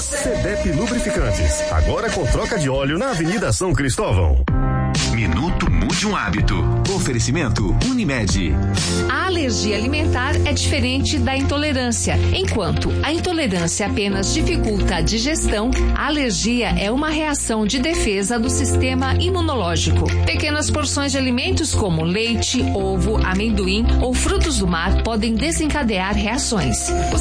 CDEP Lubrificantes, agora com troca de óleo na Avenida São Cristóvão. Minuto Mude um Hábito. Oferecimento Unimed. A alergia alimentar é diferente da intolerância. Enquanto a intolerância apenas dificulta a digestão, a alergia é uma reação de defesa do sistema imunológico. Pequenas porções de alimentos como leite, ovo, amendoim ou frutos do mar podem desencadear reações.